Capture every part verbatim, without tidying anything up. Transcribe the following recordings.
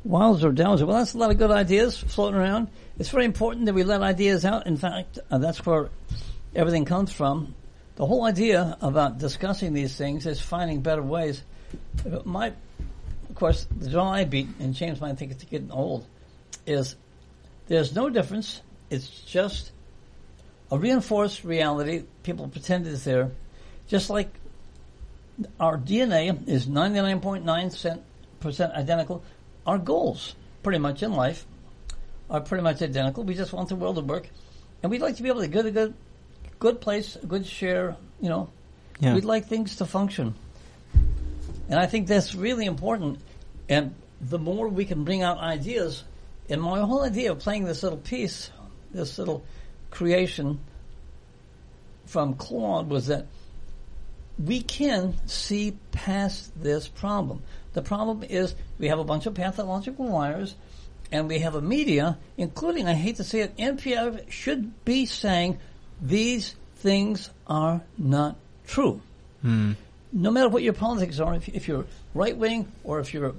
Wowzer, dowser. Well, that's a lot of good ideas floating around. It's very important that we let ideas out. In fact, uh, that's where everything comes from. The whole idea about discussing these things is finding better ways. My, of course, the drum I beat, and James might think it's getting old, is there's no difference. It's just a reinforced reality. People pretend it's there. Just like our D N A is ninety-nine point nine percent identical, our goals, pretty much in life, are pretty much identical. We just want the world to work. And we'd like to be able to get a good good place, a good share, you know. Yeah. We'd like things to function. And I think that's really important. And the more we can bring out ideas, and my whole idea of playing this little piece, this little creation from Claude was that we can see past this problem. The problem is we have a bunch of pathological liars, and we have a media, including, I hate to say it, N P R should be saying these things are not true. Hmm. No matter what your politics are, if, if you're right-wing or if you're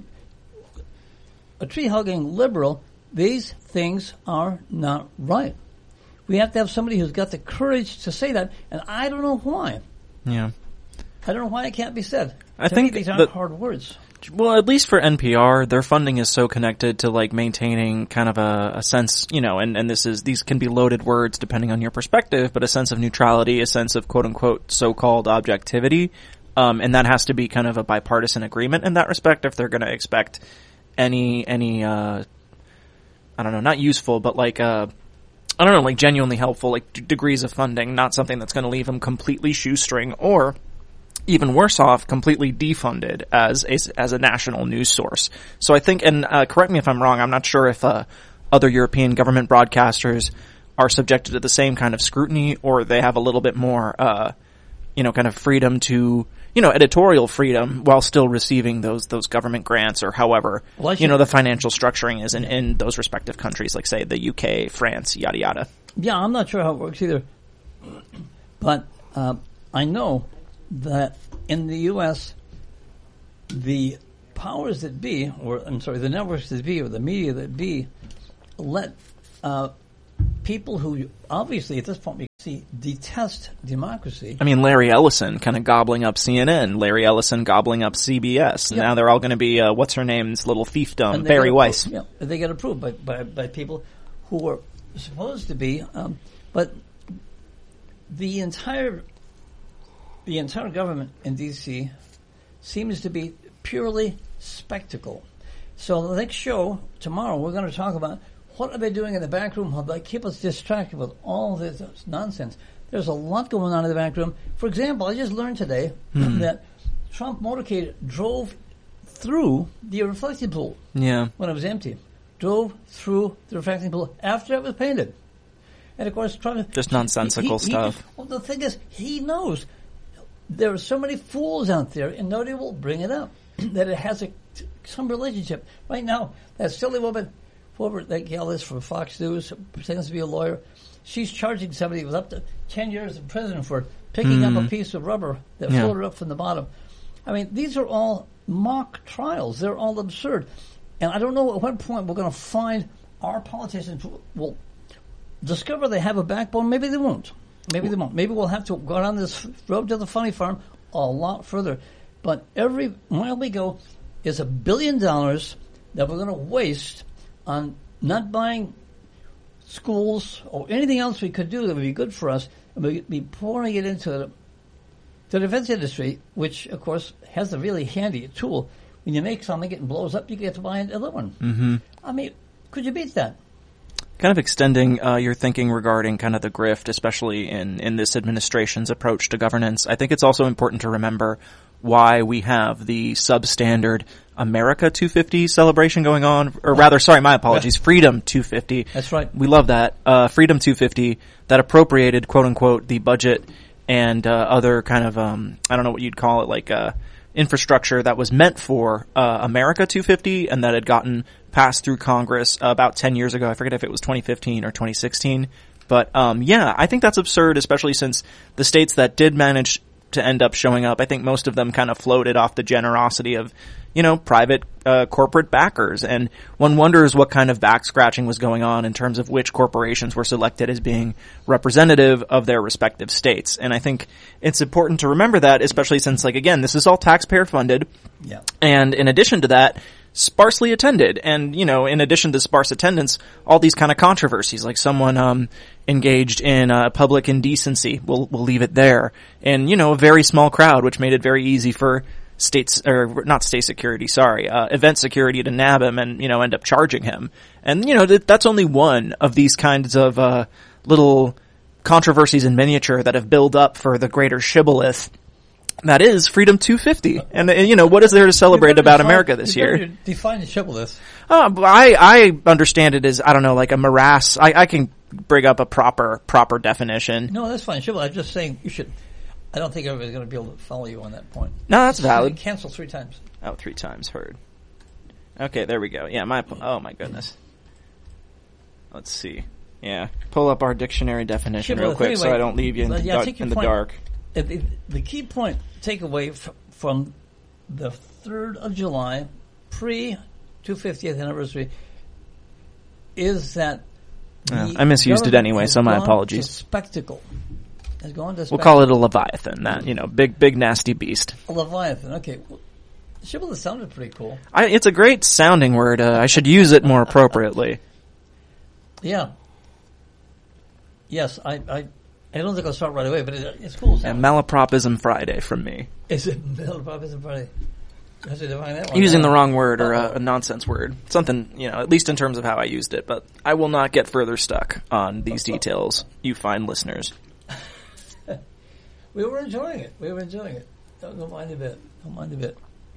a tree-hugging liberal, these things are not right. We have to have somebody who's got the courage to say that, and I don't know why. Yeah. I don't know why it can't be said. I to think me, these aren't that, hard words. Well, at least for N P R, their funding is so connected to like maintaining kind of a, a sense, you know, and, and this is, these can be loaded words depending on your perspective, but a sense of neutrality, a sense of quote unquote so-called objectivity. Um, and that has to be kind of a bipartisan agreement in that respect if they're going to expect any, any, uh, I don't know, not useful, but like, uh, I don't know, like genuinely helpful, like d- degrees of funding, not something that's going to leave them completely shoestring or, even worse off, completely defunded as a, as a national news source. So I think, and uh, correct me if I'm wrong, I'm not sure if uh, other European government broadcasters are subjected to the same kind of scrutiny or they have a little bit more, uh, you know, kind of freedom to, you know, editorial freedom while still receiving those those government grants or however, well, you know, the financial structuring is in, in those respective countries, like, say, the U K, France, yada, yada. Yeah, I'm not sure how it works either. But uh, I know that in the U S, the powers that be, or I'm sorry, the networks that be, or the media that be, let uh, people who obviously at this point we see detest democracy. I mean, Larry Ellison kind of gobbling up C N N, Larry Ellison gobbling up C B S. Yeah. Now they're all going to be uh, what's her name's little fiefdom, Barry Weiss. Yeah, they get approved by, by by people who are supposed to be, um, but the entire. The entire government in D C seems to be purely spectacle. So the next show, tomorrow, we're going to talk about what are they doing in the back room? How they keep us distracted with all this nonsense. There's a lot going on in the back room. For example, I just learned today hmm. that Trump motorcade drove through the reflecting pool yeah. when it was empty. Drove through the reflecting pool after it was painted. And of course, Trump... Just nonsensical he, he, stuff. He, well, the thing is, he knows... There are so many fools out there, and nobody will bring it up, that it has a, some relationship. Right now, that silly woman, whoever that gal is from Fox News, pretends to be a lawyer, she's charging somebody with up to ten years in prison for picking mm. up a piece of rubber that yeah. floated up from the bottom. I mean, these are all mock trials. They're all absurd. And I don't know at what point we're going to find our politicians will discover they have a backbone. Maybe they won't. Maybe they won't. Maybe we'll have to go down this road to the funny farm a lot further. But every mile we go is a billion dollars that we're going to waste on not buying schools or anything else we could do that would be good for us. And we'd be pouring it into the, the defense industry, which, of course, has a really handy tool. When you make something, it blows up, you get to buy another one. Mm-hmm. I mean, could you beat that? Kind of extending uh, your thinking regarding kind of the grift, especially in, in this administration's approach to governance, I think it's also important to remember why we have the substandard America two fifty celebration going on, or rather, sorry, my apologies, Freedom two fifty. That's right. We love that. Uh, Freedom two fifty that appropriated, quote unquote, the budget and uh, other kind of, um, I don't know what you'd call it, like uh, infrastructure that was meant for uh, America two fifty and that had gotten passed through Congress uh, about ten years ago. I forget if it was twenty fifteen or twenty sixteen. But, um, yeah, I think that's absurd, especially since the states that did manage to end up showing up. I think most of them kind of floated off the generosity of, you know, private uh, corporate backers. And one wonders what kind of back scratching was going on in terms of which corporations were selected as being representative of their respective states. And I think it's important to remember that, especially since, like, again, this is all taxpayer funded. Yeah. And in addition to that, sparsely attended. And, you know, in addition to sparse attendance, all these kind of controversies, like someone um engaged in uh, public indecency. We'll, we'll leave it there. And, you know, a very small crowd, which made it very easy for states, or not state security, sorry, uh, event security to nab him and, you know, end up charging him. And, you know, th- that's only one of these kinds of, uh, little controversies in miniature that have built up for the greater shibboleth that is Freedom two fifty. And, uh, you know, what is there to celebrate about define, America this year? Define the shibboleth. Uh, I, I understand it as, I don't know, like a morass. I, I can bring up a proper, proper definition. No, that's fine. Shibboleth. I'm just saying you should, I don't think everybody's going to be able to follow you on that point. No, that's valid. Cancel three times. Oh, three times heard. Okay, there we go. Yeah, my, oh my goodness. Let's see. Yeah, pull up our dictionary definition Shibboleth, real quick anyway, so I don't leave you in, yeah, the, take in your the point. dark. The, the key point, takeaway f- from the third of July, pre two hundred fiftieth anniversary, is that Uh, I misused it anyway, so my apologies. Spectacle has gone to We'll spectacle. call it a Leviathan, that, you know, big, big, nasty beast. A Leviathan. Okay, well, shibboleth sounded pretty cool. I, it's a great sounding word. Uh, I should use it more appropriately. Yeah. Yes, I, I, I don't think I'll start right away, but it, it's cool. And Malapropism Friday from me. Is it Malapropism Friday? Has to define that one. Using now. the wrong word or Uh-oh. a, a nonsense word. Something, you know, at least in terms of how I used it. But I will not get further stuck on these details, you fine listeners. We were enjoying it. We were enjoying it. Don't, don't mind a bit. Don't mind a bit.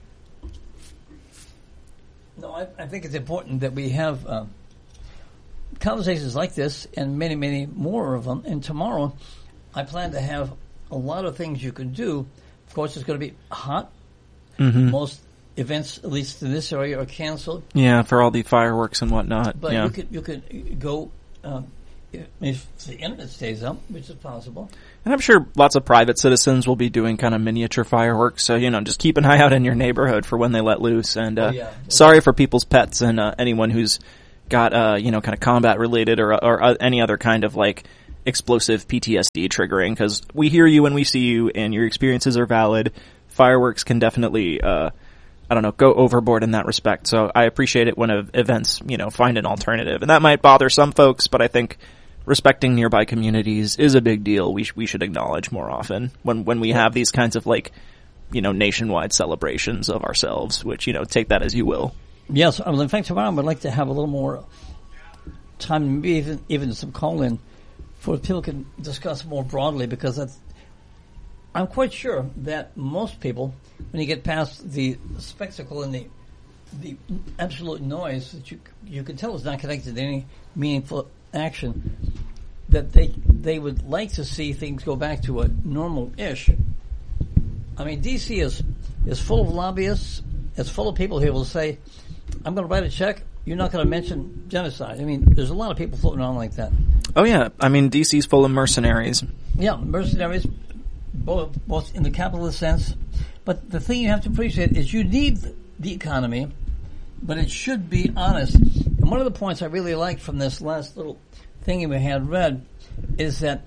No, I, I think it's important that we have um, conversations like this and many, many more of them. And tomorrow, I plan to have a lot of things you can do. Of course, it's going to be hot. Mm-hmm. Most events, at least in this area, are canceled. Yeah, for all the fireworks and whatnot. But yeah. you could you could go um, if, if the internet stays up, which is possible. And I'm sure lots of private citizens will be doing kind of miniature fireworks. So, you know, just keep an eye out in your neighborhood for when they let loose. And uh, Oh, yeah. sorry for people's pets and uh, anyone who's got, uh, you know, kind of combat related or, or uh, any other kind of like explosive P T S D triggering. Because we hear you and we see you and your experiences are valid. Fireworks can definitely, uh, I don't know, go overboard in that respect. So I appreciate it when uh, events, you know, find an alternative. And that might bother some folks, but I think respecting nearby communities is a big deal. We sh- we should acknowledge more often when when we have these kinds of like, you know, nationwide celebrations of ourselves. Which, you know, take that as you will. Yes, well, in fact, tomorrow I would like to have a little more time, maybe even even some call in, for people can discuss more broadly, because that's, I'm quite sure that most people, when you get past the spectacle and the the absolute noise that you you can tell is not connected to any meaningful action, that they they would like to see things go back to a normal-ish. I mean, D C is is full of lobbyists. It's full of people who will say, "I'm going to write a check. You're not going to mention genocide." I mean, there's a lot of people floating around like that. Oh yeah, I mean D C's full of mercenaries. Yeah, mercenaries, both both in the capitalist sense. But the thing you have to appreciate is you need the economy, but it should be honest. And one of the points I really liked from this last little thing we had read is that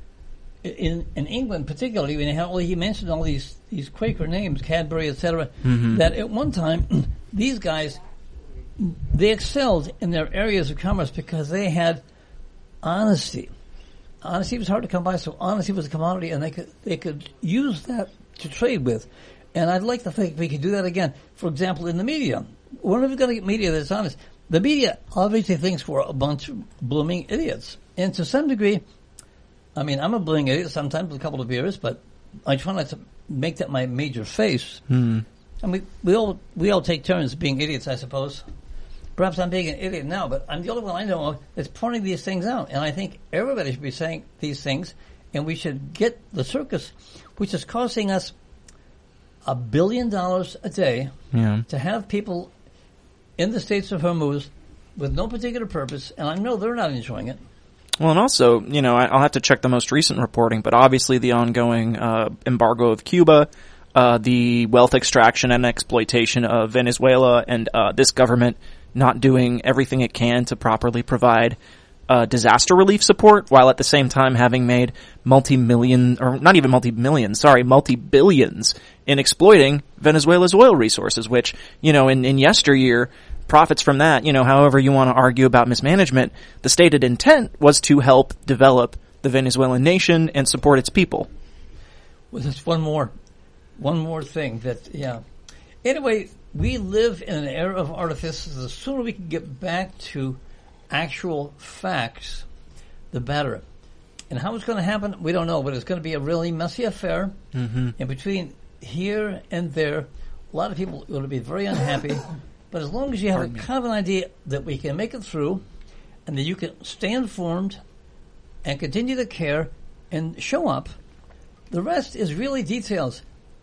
in in England, particularly, when he, had all, he mentioned all these these Quaker names, Cadbury, et cetera, mm-hmm. that at one time these guys, they excelled in their areas of commerce because they had honesty. Honesty was hard to come by, so honesty was a commodity, and they could they could use that to trade with. And I'd like to think we could do that again. For example, in the media, when are we going to get media that's honest? The media obviously thinks we're a bunch of blooming idiots, and to some degree, I mean, I'm a blooming idiot sometimes with a couple of beers, but I try not to make that my major face. Mm. And we we all we all take turns being idiots, I suppose. Perhaps I'm being an idiot now, but I'm the only one I know of that's pointing these things out. And I think everybody should be saying these things, and we should get the circus, which is costing us a billion dollars a day yeah. to have people in the states of Hormuz with no particular purpose, and I know they're not enjoying it. Well, and also, you know, I'll have to check the most recent reporting, but obviously the ongoing uh, embargo of Cuba, uh, the wealth extraction and exploitation of Venezuela, and uh, this government not doing everything it can to properly provide uh, disaster relief support, while at the same time having made multi-million, or not even multi-million, sorry, multi-billions in exploiting Venezuela's oil resources, which, you know, in, in yesteryear, profits from that, you know, however you want to argue about mismanagement, the stated intent was to help develop the Venezuelan nation and support its people. Well, there's one more, one more thing that, yeah. Anyway, we live in an era of artifices. The sooner we can get back to actual facts, the better. And how it's going to happen, we don't know, but it's going to be a really messy affair. Mm-hmm. And between here and there, a lot of people are going to be very unhappy. But as long as you have Pardon a me. kind of an idea that we can make it through and that you can stay informed and continue to care and show up, the rest is really details.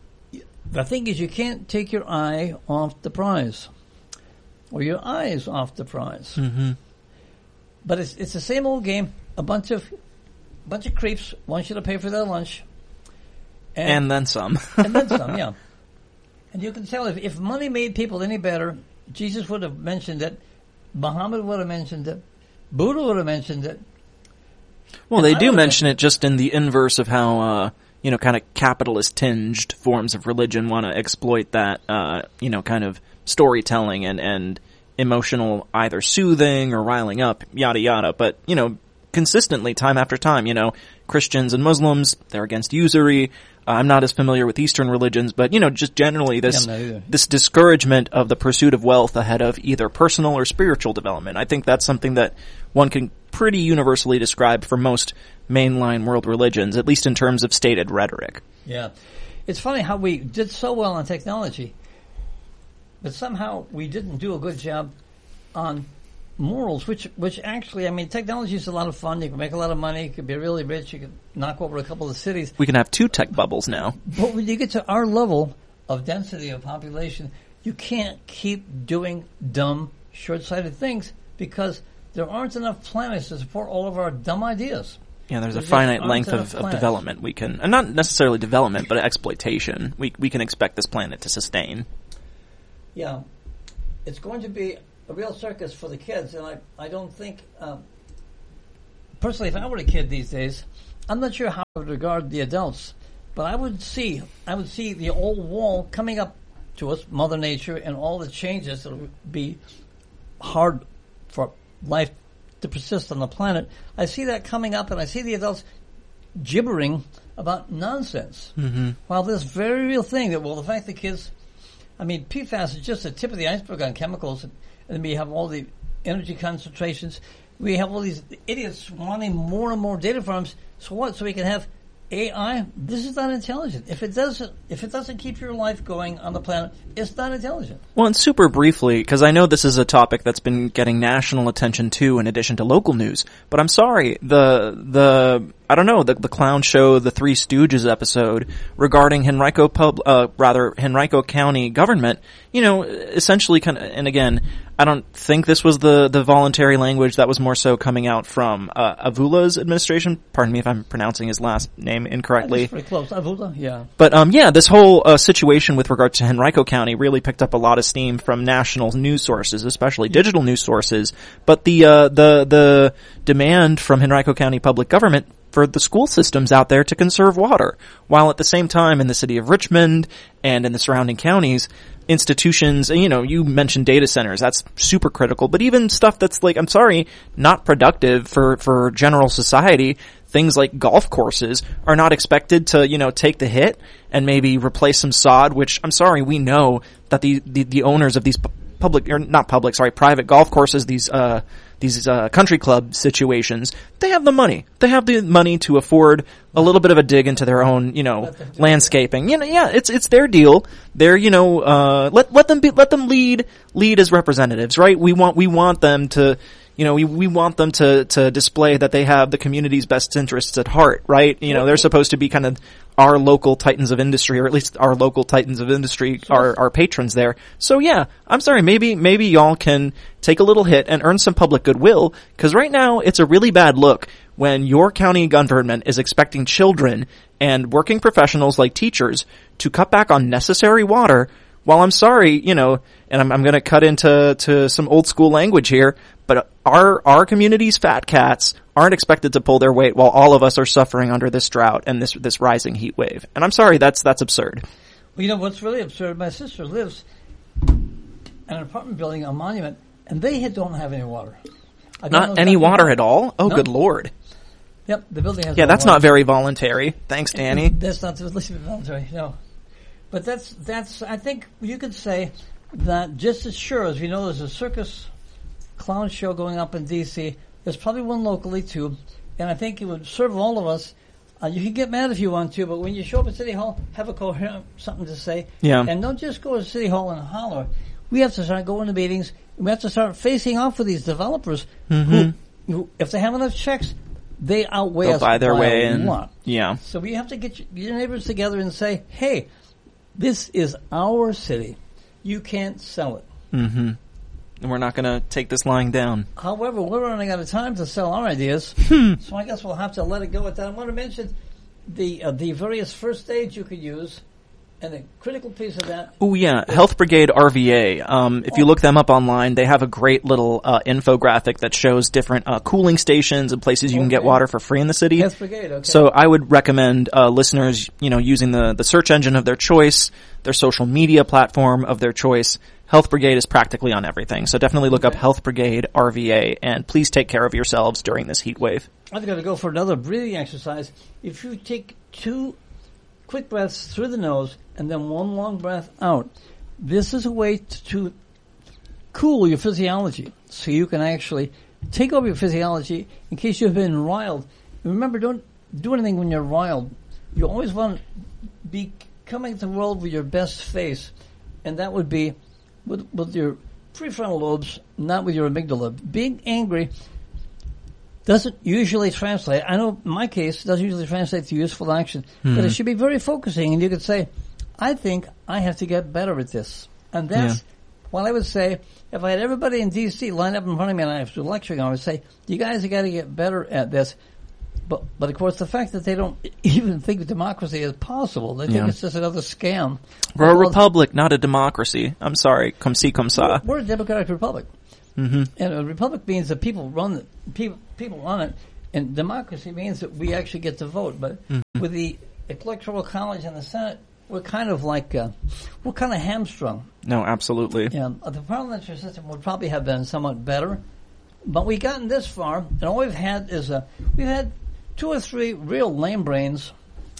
The thing is, you can't take your eye off the prize or your eyes off the prize. Mm-hmm. But it's it's the same old game. A bunch of bunch of creeps want you to pay for their lunch. And, and then some. and then some, yeah. And you can tell if, if money made people any better, Jesus would have mentioned it, Muhammad would have mentioned it, Buddha would have mentioned it. Well, they I do mention it just in the inverse of how, uh, you know, kind of capitalist-tinged forms of religion want to exploit that, uh, you know, kind of storytelling and, and emotional either soothing or riling up, yada yada. But, you know, consistently, time after time, you know, Christians and Muslims, they're against usury. Uh, I'm not as familiar with Eastern religions, but, you know, just generally this yeah, this discouragement of the pursuit of wealth ahead of either personal or spiritual development. I think that's something that one can pretty universally describe for most mainline world religions, at least in terms of stated rhetoric. Yeah. It's funny how we did so well on technology, but somehow we didn't do a good job on morals, which which actually, I mean, technology is a lot of fun. You can make a lot of money. You can be really rich. You can knock over a couple of cities. We can have two tech bubbles now. But when you get to our level of density of population, you can't keep doing dumb, short-sighted things because there aren't enough planets to support all of our dumb ideas. Yeah, there's there a finite length of, of development we can, and not necessarily development, but exploitation. We we can expect this planet to sustain. Yeah, it's going to be a real circus for the kids, and I, I don't think, um, personally, if I were a kid these days, I'm not sure how I would regard the adults, but I would see, I would see the old wall coming up to us, Mother Nature, and all the changes that would be hard for life to persist on the planet. I see that coming up, and I see the adults gibbering about nonsense. Mm-hmm. While this very real thing that, well, the fact that kids, I mean, P FAS is just the tip of the iceberg on chemicals. And then we have all the energy concentrations. We have all these idiots wanting more and more data farms. So what? So we can have A I? This is not intelligent. If it doesn't, if it doesn't keep your life going on the planet, it's not intelligent. Well, and super briefly, because I know this is a topic that's been getting national attention too, in addition to local news. But I'm sorry, the the I don't know the the clown show, the Three Stooges episode regarding Henrico Pub, uh, rather Henrico County government. You know, essentially, kind of, and again, I don't think this was the, the voluntary language. That was more so coming out from uh, Avula's administration. Pardon me if I'm pronouncing his last name incorrectly. That's pretty close. Avula, yeah. But um, yeah, this whole uh, situation with regard to Henrico County really picked up a lot of steam from national news sources, especially digital news sources. But the uh, the the demand from Henrico County public government for the school systems out there to conserve water, while at the same time in the city of Richmond and in the surrounding counties, institutions, you know, you mentioned data centers, that's super critical, but even stuff that's like, I'm sorry, not productive for, for general society, things like golf courses are not expected to, you know, take the hit and maybe replace some sod, which, I'm sorry, we know that the, the, the owners of these public, or not public, sorry, private golf courses, these, uh, these, uh, country club situations, they have the money. They have the money to afford a little bit of a dig into their own, you know, landscaping. You know, yeah, it's, it's their deal. They're, you know, uh, let, let them be, let them lead, lead as representatives, right? We want, we want them to, you know, we, we want them to, to display that they have the community's best interests at heart, right? You know, they're supposed to be kind of our local titans of industry, or at least our local titans of industry, our, our patrons there. So yeah, I'm sorry, maybe, maybe y'all can take a little hit and earn some public goodwill, cause right now it's a really bad look when your county government is expecting children and working professionals like teachers to cut back on necessary water. Well, I'm sorry, you know, and I'm, I'm going to cut into to some old school language here, but our our community's fat cats aren't expected to pull their weight while all of us are suffering under this drought and this this rising heat wave. And I'm sorry, that's that's absurd. Well, you know what's really absurd? My sister lives in an apartment building, a monument, and they don't have any water. Not any water at all? Oh, no. Good Lord. Yep, the building has Yeah, no that's water. Not very voluntary. Thanks, Danny. That's not voluntary, no. But that's, that's, I think you could say that just as sure as we know there's a circus clown show going up in D C, there's probably one locally too, and I think it would serve all of us. Uh, you can get mad if you want to, but when you show up at City Hall, have a coherent something to say. Yeah. And don't just go to City Hall and holler. We have to start going to meetings. We have to start facing off with these developers mm-hmm. who, who, if they have enough checks, they outweigh They'll us buy their by way a in. lot. Yeah. So we have to get your neighbors together and say, hey, this is our city. You can't sell it. Mm-hmm. And we're not going to take this lying down. However, we're running out of time to sell our ideas, Hmm. so I guess we'll have to let it go at that. I want to mention the uh, the various first aids you could use, and a critical piece of that. Oh yeah, Health Brigade R V A. Um, if you look them up online, they have a great little uh, infographic that shows different uh, cooling stations and places you okay. can get water for free in the city. Health Brigade, okay. So I would recommend uh, listeners, you know, using the the search engine of their choice, their social media platform of their choice. Health Brigade is practically on everything, so definitely look okay. up Health Brigade R V A, and please take care of yourselves during this heat wave. I've got to go for another breathing exercise. If you take two quick breaths through the nose and then one long breath out, this is a way to, to cool your physiology, so you can actually take over your physiology in case you've been riled. Remember, don't do anything when you're riled. You always want to be coming to the world with your best face, and that would be with, with your prefrontal lobes, not with your amygdala. Being angry doesn't usually translate. I know in my case, it doesn't usually translate to useful action, mm-hmm. but it should be very focusing, and you could say, I think I have to get better at this. And that's yeah. what I would say. If I had everybody in D C line up in front of me and I was lecturing, I would say, you guys have got to get better at this. But, but of course, the fact that they don't even think democracy is possible, they think yeah. it's just another scam. We're a republic, not a democracy. I'm sorry. Come see, come saw. We're, we're a democratic republic. Mm-hmm. And a republic means that people run it, people, people run it, and democracy means that we actually get to vote. But mm-hmm. with the Electoral College and the Senate, we're kind of like, uh, we're kind of hamstrung. No, absolutely. Yeah, the parliamentary system would probably have been somewhat better, but we've gotten this far, and all we've had is a, we've had two or three real lame brains,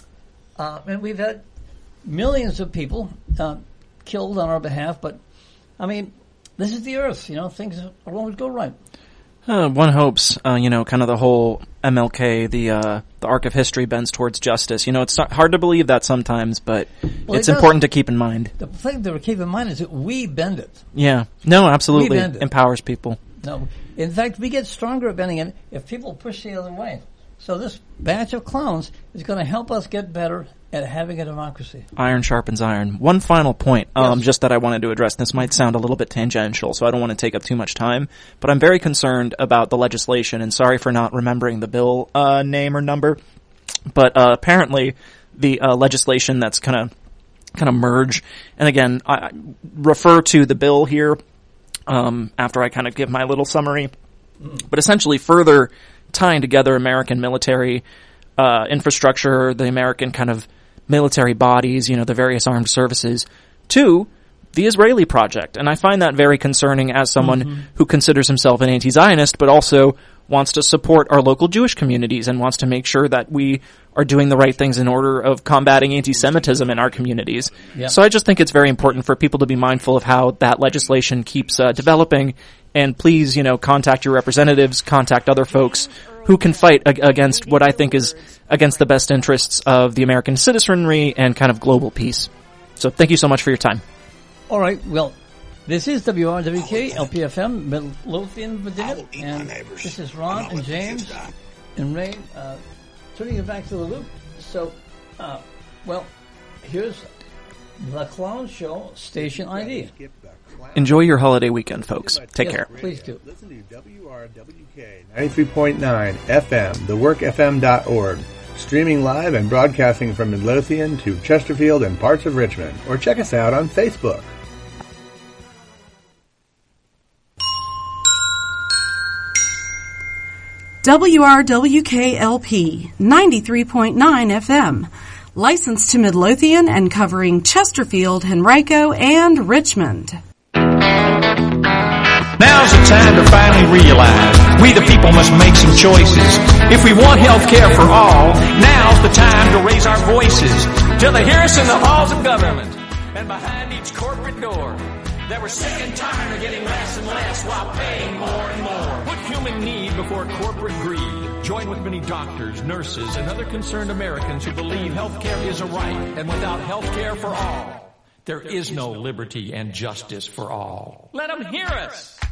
uh, and we've had millions of people uh, killed on our behalf. But I mean, this is the Earth, you know. Things will always go right. Uh, one hopes, uh, you know, kind of the whole M L K, the uh, the arc of history bends towards justice. You know, it's not hard to believe that sometimes, but well, it's it important to keep in mind. The thing to keep in mind is that we bend it. Yeah, no, absolutely, we bend it. Empowers people. No, in fact, we get stronger at bending it if people push the other way. So this batch of clowns is going to help us get better at having a democracy. Iron sharpens iron. One final point, um, yes. just that I wanted to address. This might sound a little bit tangential, so I don't want to take up too much time, but I'm very concerned about the legislation, and sorry for not remembering the bill uh, name or number, but uh, apparently the uh, legislation that's kind of kind of merge, and again, I refer to the bill here um, after I kind of give my little summary, mm. but essentially further tying together American military uh, infrastructure, the American kind of military bodies, you know, the various armed services, to the Israeli project. And I find that very concerning as someone mm-hmm. who considers himself an anti-Zionist, but also wants to support our local Jewish communities and wants to make sure that we are doing the right things in order of combating anti-Semitism in our communities. Yep. So I just think it's very important for people to be mindful of how that legislation keeps uh, developing. And please, you know, contact your representatives, contact other folks who can fight ag- against what I think is against the best interests of the American citizenry and kind of global peace. So thank you so much for your time. All right. Well, This is W R W K, L P F M, Midlothian, Virginia, and this is Ron and James and Ray, uh, turning it back to the loop. So, uh, well, here's The Clown Show Station I D. Enjoy your holiday weekend, folks. Take yes, care. Please do. Listen to W R W K ninety-three point nine F M, the work f m dot org. Streaming live and broadcasting from Midlothian to Chesterfield and parts of Richmond. Or check us out on Facebook. W R W K L P ninety-three point nine F M. Licensed to Midlothian and covering Chesterfield, Henrico, and Richmond. Now's the time to finally realize we the people must make some choices. If we want health care for all, now's the time to raise our voices till they hear us in the halls of government and behind each corporate door. That we're sick and tired of getting less and less while paying more and more. Put human need before corporate greed. Join with many doctors, nurses, and other concerned Americans who believe health care is a right, and without health care for all, there is no liberty and justice for all. Let them hear us!